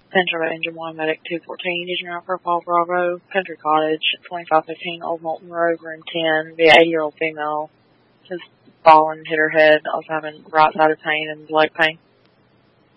Central Engine 1 Medic 214, using our profile Bravo, Country Cottage, 2515 Old Moulton Road, room 10, via 80-year-old female. Just fallen, hit her head, also having right-sided pain and leg pain.